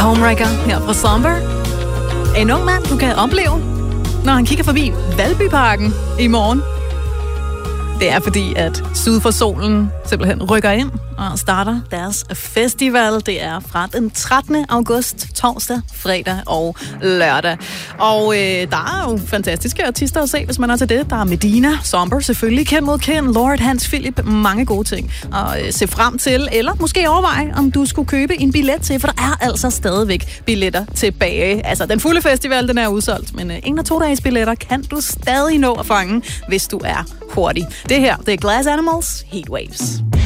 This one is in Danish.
Homewrecker her fra Somber. En ung mand, du kan opleve, når han kigger forbi Valbyparken i morgen. Det er fordi, at Syd for Solen simpelthen rykker ind og starter deres festival. Det er fra den 13. august, torsdag, fredag og lørdag. Og der er jo fantastiske artister at se, hvis man er til det. Der er Medina, Somber selvfølgelig, Ken mod Ken, Lord, Hans Philip, mange gode ting at se frem til. Eller måske overveje, om du skulle købe en billet til, for der er altså stadigvæk billetter tilbage. Altså, den fulde festival, den er udsolgt, men 1 og 2 dages billetter kan du stadig nå at fange, hvis du er hurtig. Det her, det er Glass Animals, Heatwaves.